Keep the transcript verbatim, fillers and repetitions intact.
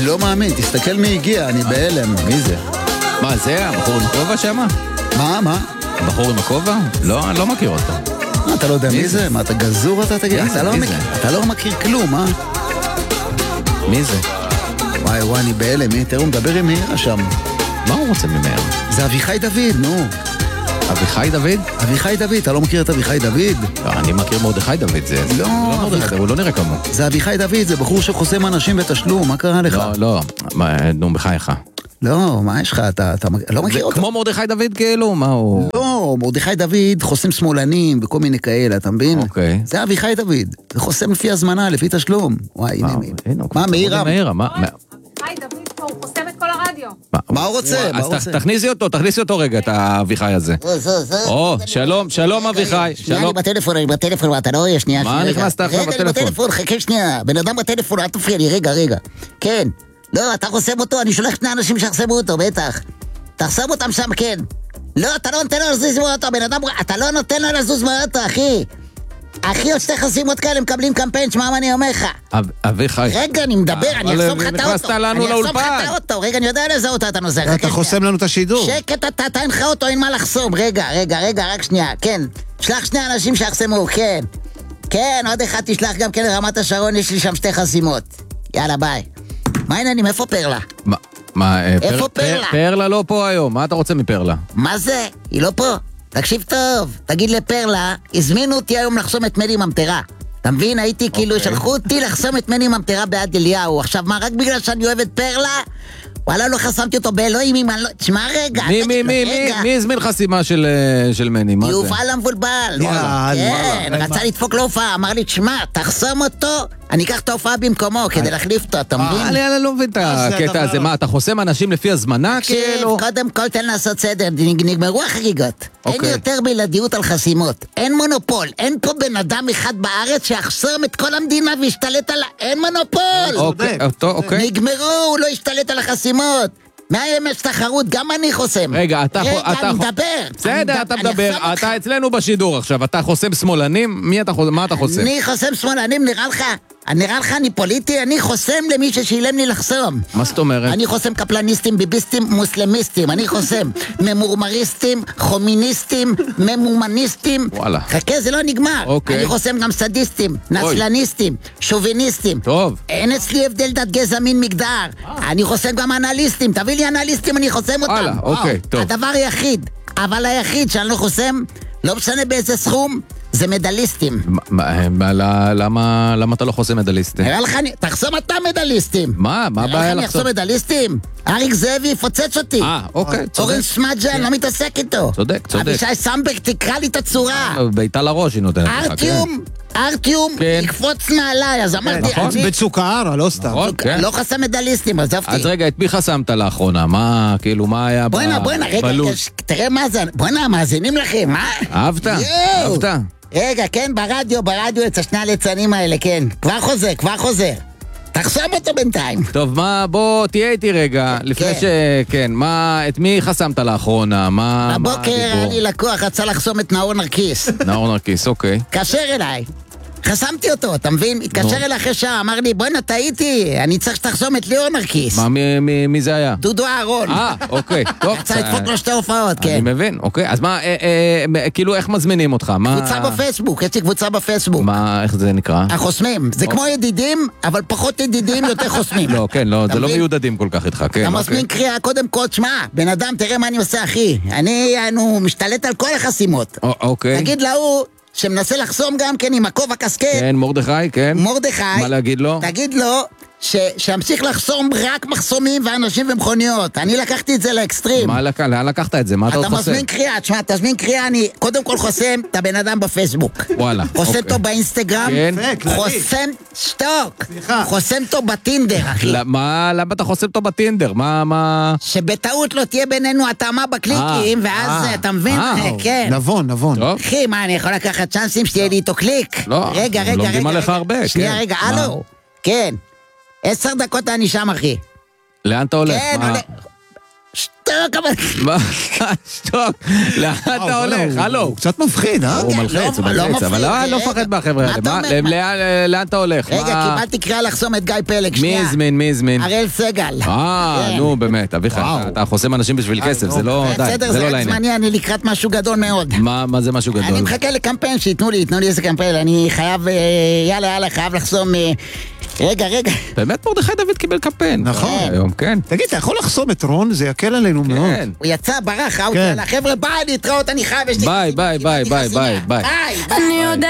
אני לא מאמין, תסתכל מי הגיע, אני בהלם. מי זה? מה זה? הבחור עם הכובע שמה? מה, מה? הבחור עם הכובע? לא, אני לא מכיר אותו. מה, אתה לא יודע מי זה? מה, אתה גזור אתה תגיד? אתה לא מכיר כלום, אה? מי זה? וואי וואי, אני בהלם, מי? תראו, מדבר עם מאירה שם. מה הוא רוצה ממנו? זה אביחי דוד, נו. אביחי דוד? אביחי דוד, אתה לא מכיר את אביחי דוד? לא, אני מכיר מרדכי דוד, זה... לא, מרדכי, הוא לא נראה כמוהו. זה אביחי דוד, זה בחור שחוסם אנשים בתשלום, מה קרה לך? לא, לא, נו, בחייך. לא, מה יש לך? אתה לא מכיר אותו? כמו מרדכי דוד כאילו, מה הוא... לא, מרדכי דוד חוסם שמאלנים וכל מיני כאלה, אתה מבין? אוקיי. זה אביחי דוד, זה חוסם לפי הזמנה, לפי תשלום. וואי, הנה, מה, מאירה? אביחי דוד פה, הוא חוסם את כל הרדיו. מה הוא רוצה? אז תכניסי אותו, תכניסי אותו רגע, את האביחי הזה. או, שלום, שלום אביחי. שנייה, אני בטלפון, אני בטלפון, אתה לא רואה, שנייה. מה נכנסת עכשיו בטלפון? רגע, אני בטלפון, חכה שנייה, בן אדם בטלפון, אל תפריע לי, רגע, רגע. כן, לא, אתה חוסם אותו, אני שולח שני אנשים שיחסמו אותו, בטח. תחסם אותם שם, כן. לא, אתה לא נותן לו לזוז מאוטו, בן אדם, אתה לא נותן לו לזוז מאוטו, אחי. אחי, עוד שתי חסימות כאלה מקבלים קמפיין, שמה מה אני אומר לך? אביחי. רגע, אני מדבר, אני אחסום לך את האוטו. נכנסת לנו לאולפן. אני אחסום לך את האוטו, רגע, אני יודע לאיזה אוטו אתה נוזר. אתה חוסם לנו את השידור. שקט, אתה תן לך אוטו, אין מה לחסום. רגע, רגע, רגע, רק שנייה, כן. שלח שני אנשים שיחסמו, כן. כן, עוד אחד תשלח גם כן לרמת השרון, יש לי שם שתי חסימות. יאללה, ביי. מה העניינים, איפה פרלה? מה, מה, איפה פרלה? פרלה לא פה היום, מה אתה רוצה מפרלה? מה זה? היא לא פה. תקשיב טוב, תגיד לפרלה, הזמינו אותי היום לחסום את מני ממטרה. אתה מבין? הייתי כאילו, שלחו אותי לחסום את מני ממטרה בעד אליהו. עכשיו מה, רק בגלל שאני אוהב את פרלה? וואלה, לא חסמתי אותו באלוהים, אם אני לא... תשמע רגע. מי, מי, מי, מי, מי הזמין חסימה של מני? מה זה? יובל המבולבל. כן, רצה לדפוק לו הופעה, אמר לי, תשמע, תחסום אותו, אני אקח את ההופעה במקומו כדי להחליף אותו, אתה מבין? אני לא מבין את הקטע הזה, מה, אתה חוסם אנשים לפי הזמנה כאילו? קודם כל תן לעשות סדר, נגמרו החגיגות. אין יותר בלעדיות על חסימות, אין מונופול, אין פה בן אדם אחד בארץ שיחסום את כל המדינה וישתלט על... אין מונופול! נגמרו, הוא לא ישתלט על החסימות. מהיום יש תחרות, גם אני חוסם. רגע, אתה... רגע, אני מדבר. בסדר, אתה מדבר, אתה אצלנו בשידור עכשיו, אתה חוסם שמאלנים? מי אתה חוסם? מה אתה חוסם? אני חוסם שמאלנים, נראה לך... נראה לך אני פוליטי, אני חוסם למי ששילם לי לחסום. מה זאת אומרת? אני חוסם קפלניסטים, ביביסטים, מוסלמיסטים. אני חוסם ממורמריסטים, חומיניסטים, ממומניסטים. וואלה. חכה, זה לא נגמר. אוקיי. אני חוסם גם סדיסטים, נצלניסטים, שוביניסטים. טוב. אין אצלי הבדל דת גזע מין מגדר. אני חוסם גם אנליסטים. תביא לי אנליסטים, אני חוסם אותם. וואלה, אוקיי, טוב. הדבר היחיד, אבל היחיד שאני לא חוסם, לא משנה באיזה סכום, זה מדליסטים. למה אתה לא חוסם מדליסטים? נראה לך, תחסום אתה מדליסטים. מה? מה הבעיה לחסום? אני אחסום מדליסטים? אריק זאבי יפוצץ אותי. אה, אוקיי, צודק. אורן סמאג'ה, אני לא מתעסק איתו. צודק, צודק. אבישי סמברג, תקרא לי את הצורה. ביתה לראש היא נותנת לך, כן. ארטיום, ארטיום, יקפוץ מעליי, אז אמרתי... בצוקר, לא סתם. לא חסם מדליסטים, עזבתי. אז רגע, את מי חסמת לאחרונה? מה, כאילו, מה היה בלו"ז? בוא'נה, בוא'נה, רגע, תראה מה זה, בוא'נה, מאזינים לכם, מה? אהבת? אהבת? רגע, כן, ברדיו, ברדיו, את השני הליצנים האלה, כן. כבר חוזר, כבר חוזר. תחסום אותו בינתיים. טוב, מה, בוא, תהיה איתי רגע, לפני ש... כן, מה, את מי חסמת לאחרונה? מה... בבוקר היה לי לקוח, רצה לחסום את נאור נרקיס. נאור נרקיס, אוקיי. קשר אליי. חסמתי אותו, אתה מבין? התקשר אליי אחרי שעה, אמר לי, בוא'נה, טעיתי, אני צריך שתחסום את ליאור נרקיס. מה, מי זה היה? דודו אהרון. אה, אוקיי, טוב. רצה לדפוק לו שתי הופעות, כן. אני מבין, אוקיי, אז מה, כאילו, איך מזמינים אותך? קבוצה בפייסבוק, יש לי קבוצה בפייסבוק. מה, איך זה נקרא? החוסמים, זה כמו ידידים, אבל פחות ידידים, יותר חוסמים. לא, כן, לא, זה לא מיודדים כל כך איתך, כן. אתה מזמין קריאה, קודם כל, שמע, בן אדם, תראה מה אני עושה, אחי. אני, אני משתלט על כל החסימות. אוקיי. תגיד להוא שמנסה לחסום גם כן עם הכובע קסקט. כן, מרדכי, כן. מרדכי. מה להגיד לו? תגיד לו שהמשיך לחסום רק מחסומים ואנשים ומכוניות. אני לקחתי את זה לאקסטרים. מה לקחת? לאן לקחת את זה? מה אתה עוד חוסם? אתה מזמין קריאה, תשמע, תזמין קריאה, אני קודם כל חוסם את הבן אדם בפייסבוק. וואלה. חוסם אותו באינסטגרם. כן. חוסם, שתוק. חוסם אותו בטינדר, אחי. למה, למה אתה חוסם אותו בטינדר? מה, מה... שבטעות לא תהיה בינינו התאמה בקליקים, ואז אתה מבין? כן. נבון, נבון. אחי, מה, אני יכול לקחת צ'אנסים שתהיה לי איתו קליק? לא, רגע, רגע, לומדים עליך הרבה. שנייה, רגע, הלו. כן. עשר דקות אני שם, אחי. לאן אתה הולך? כן, הולך. שתוק, תראה כמה... מה? שטוק, לאן אתה הולך? הלו. הוא קצת מפחיד, אה? הוא מלחץ, הוא לא מלחץ, אבל מפחיד, לא- לא רגע. מפחד מהחבר'ה מה האלה. אתה מה- אומר? לאן- לאן אתה הולך? רגע, מה- קיבלתי קריאה לחסום את גיא פלג, מי שנייה. הזמין? מי הזמין? אראל סגל. אה, כן. נו באמת, אביחי, וואו. אתה- אתה חוסם אנשים בשביל כסף, נו. זה לא, די, בסדר, זה זה לא רק לעניין. זמני, אני לקראת משהו גדול מאוד. מה מה זה משהו אני גדול? מחכה לקמפיין, שייתנו לי, ייתנו לי איזה קמפיין, אני חייב, אה, יאללה, יאללה, חייב לחסום... אה, רגע, רגע. באמת מרדכי דוד קיבל קמפיין. נכון. היום, כן. תגיד, אתה יכול לחסום את רון? זה יקל עלינו מאוד. כן. הוא יצא, ברח, ראו אותי, כן. יאללה, חבר'ה, ביי, להתראות, אני חייב, יש לי... ביי, ביי, ביי, ביי, ביי, ביי. ביי, ביי. אני יודע